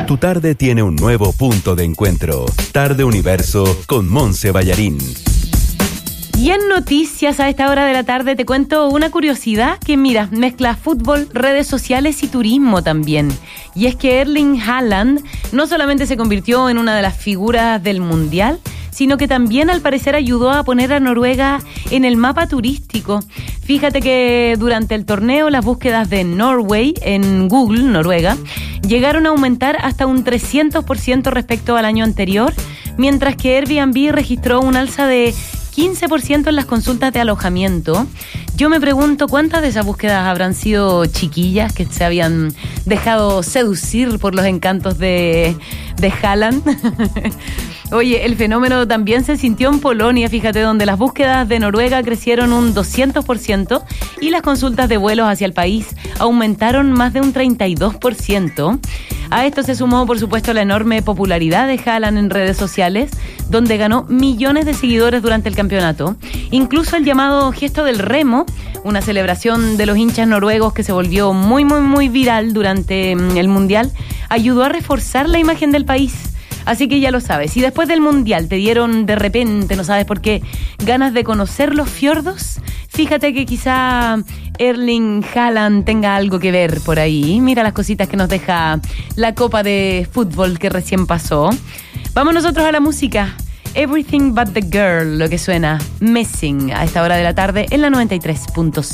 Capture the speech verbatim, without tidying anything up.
Tu tarde tiene un nuevo punto de encuentro. Tarde Universo con Monse Ballarín. Y en noticias a esta hora de la tarde te cuento una curiosidad que, mira, mezcla fútbol, redes sociales y turismo también. Y es que Erling Haaland no solamente se convirtió en una de las figuras del Mundial, sino que también al parecer ayudó a poner a Noruega en el mapa turístico. Fíjate que durante el torneo las búsquedas de Norway en Google, Noruega, llegaron a aumentar hasta un trescientos por ciento respecto al año anterior, mientras que Airbnb registró un alza de quince por ciento en las consultas de alojamiento. Yo me pregunto cuántas de esas búsquedas habrán sido chiquillas que se habían dejado seducir por los encantos de, de Haaland. Oye, el fenómeno también se sintió en Polonia, fíjate, donde las búsquedas de Noruega crecieron un doscientos por ciento y las consultas de vuelos hacia el país aumentaron más de un treinta y dos por ciento. A esto se sumó, por supuesto, la enorme popularidad de Haaland en redes sociales, donde ganó millones de seguidores durante el campeonato. Incluso el llamado gesto del remo, una celebración de los hinchas noruegos que se volvió muy, muy, muy viral durante el Mundial, ayudó a reforzar la imagen del país. Así que ya lo sabes, si después del Mundial te dieron de repente, no sabes por qué, ganas de conocer los fiordos, fíjate que quizá Erling Haaland tenga algo que ver por ahí. Mira las cositas que nos deja la copa de fútbol que recién pasó. Vamos nosotros a la música. Everything But The Girl, lo que suena Missing a esta hora de la tarde en la noventa y tres punto cinco.